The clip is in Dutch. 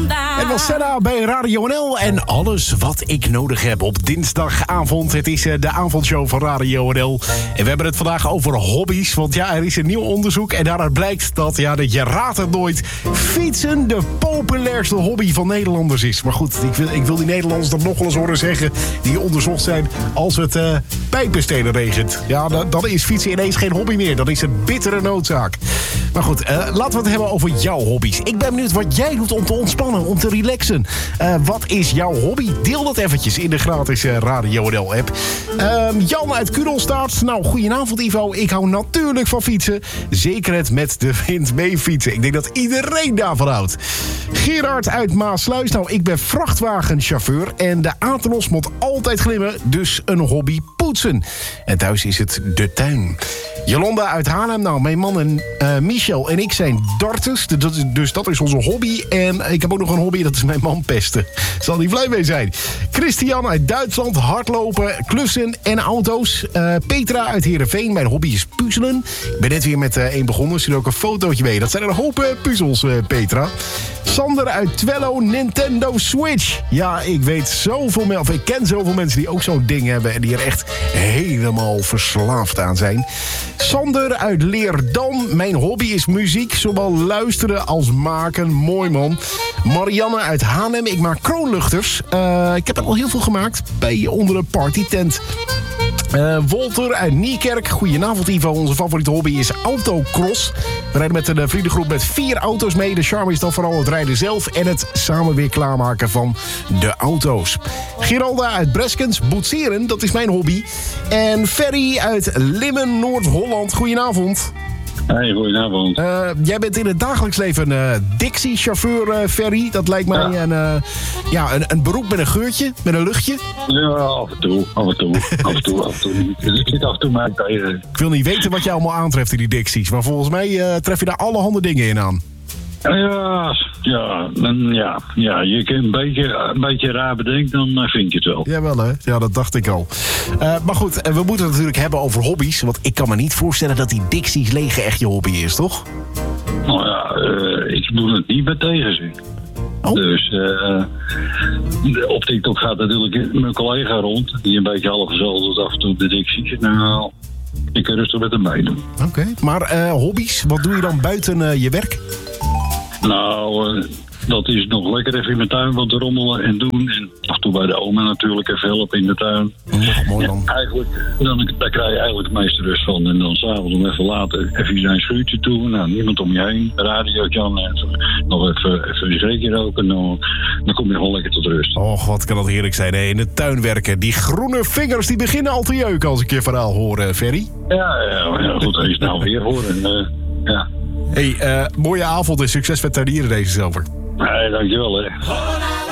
Het was Senna bij Radio NL en alles wat ik nodig heb op dinsdagavond. Het is de avondshow van Radio NL. En we hebben het vandaag over hobby's. Want ja, er is een nieuw onderzoek en daaruit blijkt dat je raadt het nooit, fietsen de populairste hobby van Nederlanders is. Maar goed, ik wil die Nederlanders dat nog wel eens horen zeggen, die onderzocht zijn als het pijpenstenen regent. Ja, dan is fietsen ineens geen hobby meer. Dan is het bittere noodzaak. Maar goed, laten we het hebben over jouw hobby's. Ik ben benieuwd wat jij doet om te ontspannen, om te relaxen. Wat is jouw hobby? Deel dat eventjes in de gratis Radio NL app. Jan uit Kudelstaart. Nou, goedenavond Ivo. Ik hou natuurlijk van fietsen. Zeker het met de wind mee fietsen. Ik denk dat iedereen daarvan houdt. Gerard uit Maasluis. Nou, ik ben vrachtwagenchauffeur en de Athenos moet altijd glimmen. Dus een hobby poetsen. En thuis is het de tuin. Jolanda uit Haarlem. Nou, mijn man en Michel en ik zijn darters. Dus dat is onze hobby. En ik heb ook nog een hobby, dat is mijn man pesten. Zal hij blij mee zijn. Christian uit Duitsland. Hardlopen, klussen en auto's. Petra uit Heerenveen. Mijn hobby is puzzelen. Ik ben net weer met één begonnen. Er zit ook een fotootje mee. Dat zijn een hoop puzzels, Petra. Sander uit Twello. Nintendo Switch. Ja, ik ken zoveel mensen die ook zo'n ding hebben en die er echt helemaal verslaafd aan zijn. Sander uit Leerdam. Mijn hobby is muziek, zowel luisteren als maken. Mooi man. Marianne uit Hanem. Ik maak kroonluchters. Ik heb er al heel veel gemaakt onder een partytent. Wolter uit Niekerk. Goedenavond Ivo. Onze favoriete hobby is autocross. We rijden met een vriendengroep met 4 auto's mee. De charme is dan vooral het rijden zelf en het samen weer klaarmaken van de auto's. Geralda uit Breskens. Boetseren, dat is mijn hobby. En Ferry uit Limmen, Noord-Holland. Goedenavond. Hey, goedenavond. Jij bent in het dagelijks leven Dixie-chauffeur, Ferry. Dat lijkt mij een beroep met een geurtje, met een luchtje. Ja, af en toe. Ik zit af en toe maar tegen. Ik wil niet weten wat je allemaal aantreft in die Dixies. Maar volgens mij tref je daar allerhande dingen in aan. Ja, je kunt een beetje raar bedenken, dan vind je het wel. Jawel hè, ja, dat dacht ik al. Maar goed, we moeten het natuurlijk hebben over hobby's. Want ik kan me niet voorstellen dat die Dixies legen echt je hobby is, toch? Nou ja, ik doe het niet met tegenzin. Oh. Dus op TikTok gaat natuurlijk mijn collega rond, die een beetje half doet af en toe de Dixies. Nou, ik kan rustig met hem meedoen. Oké. Maar hobby's, wat doe je dan buiten je werk? Nou, dat is nog lekker even in mijn tuin wat rommelen en doen. En af en toe bij de oma natuurlijk even helpen in de tuin. Mooi man. Ja, eigenlijk, daar krijg je eigenlijk het meeste rust van. En dan s'avonds om even later even naar een schuurtje toe. Nou, niemand om je heen. Radiootje aan en nog even een schreekje roken. Dan kom je gewoon lekker tot rust. Oh, wat kan dat heerlijk zijn, hè? In de tuin werken. Die groene vingers die beginnen al te jeuken als ik je verhaal hoor, Ferry. Ja, goed. Als je het nou weer hoort. Ja. Hey, mooie avond en succes met tuinieren deze zomer. Nee, dankjewel hè.